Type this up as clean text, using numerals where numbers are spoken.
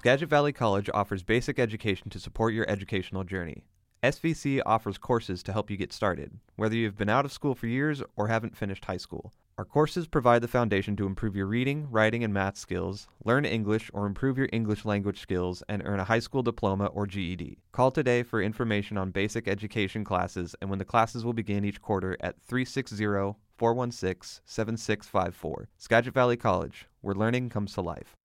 Skagit Valley College offers basic education to support your educational journey. SVC offers courses to help you get started, whether you've been out of school for years or haven't finished high school. Our courses provide the foundation to improve your reading, writing, and math skills, learn English or improve your English language skills, and earn a high school diploma or GED. Call today for information on basic education classes and when the classes will begin each quarter at 360-416-7654. Skagit Valley College, where learning comes to life.